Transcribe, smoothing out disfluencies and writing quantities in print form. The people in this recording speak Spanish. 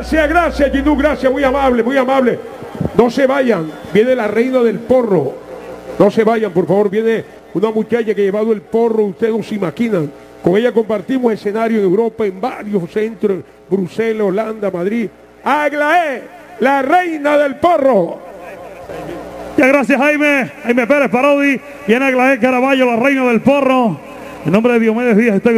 Gracias, Ginú, gracias, muy amable, muy amable. No se vayan, viene la reina del porro. No se vayan, por favor, viene una muchacha que ha llevado el porro, ustedes no se imaginan. Con ella compartimos escenario en Europa, en varios centros, Bruselas, Holanda, Madrid. Aglaé, la reina del porro. Ya, gracias, Jaime Pérez Parodi. Viene Aglaé Caraballo, la reina del porro. En nombre de Diomedes Díaz,